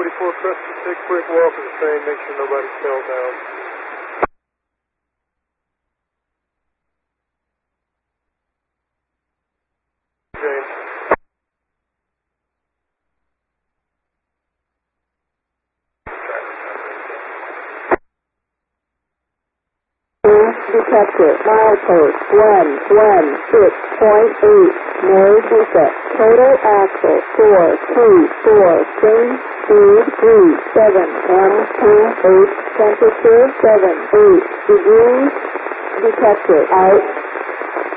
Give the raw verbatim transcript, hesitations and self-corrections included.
forty-four Crescent, take a quick walk of the train, make sure nobody fell down. James. Detected. Milepost one one six point eight. No defect. Total axle four two four. Train speed three seven M two eight. Temperature seven eight degrees. Detected. Out.